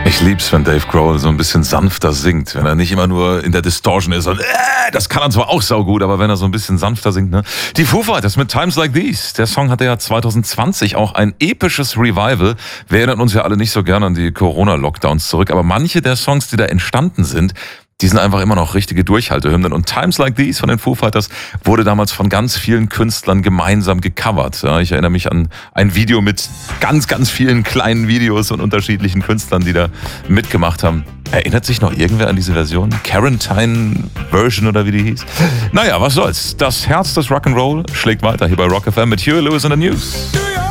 Ich lieb's, wenn Dave Grohl so ein bisschen sanfter singt, wenn er nicht immer nur in der Distortion ist und das kann er zwar auch saugut, aber wenn er so ein bisschen sanfter singt, ne? Die Foo Fighters mit Times Like These. Der Song hatte ja 2020 auch ein episches Revival. Wir erinnern uns ja alle nicht so gerne an die Corona-Lockdowns zurück, aber manche der Songs, die da entstanden sind, die sind einfach immer noch richtige Durchhaltehymnen. Und Times Like These von den Foo Fighters wurde damals von ganz vielen Künstlern gemeinsam gecovert. Ja, ich erinnere mich an ein Video mit ganz, ganz vielen kleinen Videos und unterschiedlichen Künstlern, die da mitgemacht haben. Erinnert sich noch irgendwer an diese Version? Quarantine Version oder wie die hieß? Naja, was soll's. Das Herz des Rock'n'Roll schlägt weiter hier bei Rock FM mit Huey Lewis in the News.